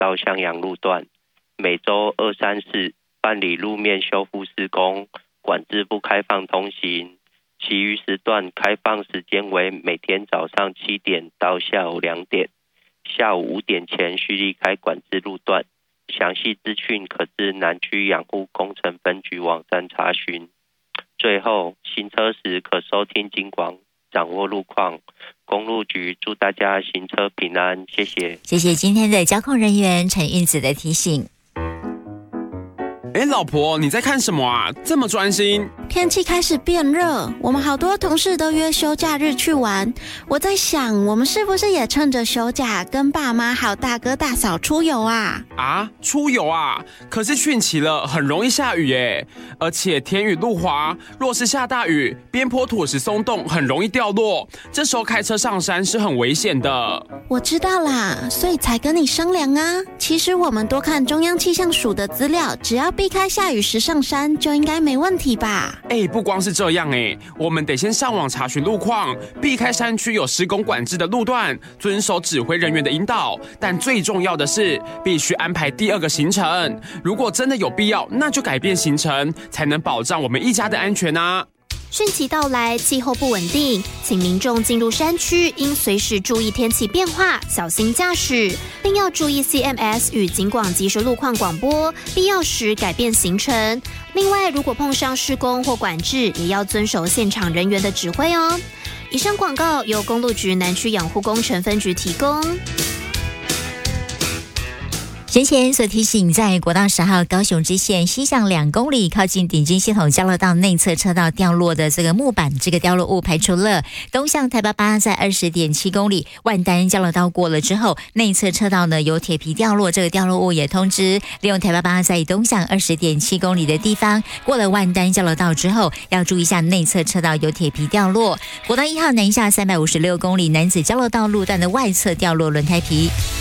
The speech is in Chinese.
到向阳路段，每周2、3次办理路面修复施工，管制不开放通行。其余时段开放时间为每天早上7点到下午2点，下午5点前需离开管制路段。详细资讯可至南区养护工程分局网站查询。最后，行车时可收听警广，掌握路况。公路局祝大家行车平安，谢谢。 谢谢今天的交控人员陈运子的提醒。 老婆，你在看什么啊？这么专心？ 天气开始变热，我们好多同事都约休假日去玩。我在想，我们是不是也趁着休假跟爸妈还有大哥大嫂出游啊？ 出游啊？可是汛期了，很容易下雨耶，而且天雨路滑，若是下大雨，边坡土石松动，很容易掉落，这时候开车上山是很危险的。 我知道啦，所以才跟你商量啊。其实我们多看中央气象署的资料，只要避开下雨时上山，就应该没问题吧？ 不光是这样我们得先上网查询路况，避开山区有施工管制的路段，遵守指挥人员的引导。但最重要的是，必须安排第2个行程。如果真的有必要，那就改变行程，才能保障我们一家的安全啊。 汛期到来，气候不稳定，请民众进入山区应随时注意天气变化，小心驾驶，并要注意 CMS 与警广即时路况广播，必要时改变行程。另外，如果碰上施工或管制，也要遵守现场人员的指挥哦。以上广告由公路局南区养护工程分局提供。 先前所提醒，在国道10号高雄支线西向2公里，靠近顶军系统交流道内侧车道掉落的这个木板，这个掉落物排除了。东向台88在20.7公里，万丹交流道过了之后，内侧车道呢有铁皮掉落，这个掉落物也通知利用台88在东向20.7公里的地方，过了万丹交流道之后，要注意一下内侧车道有铁皮掉落。国道1号南下356公里，男子交流道路段的外侧掉落轮胎皮。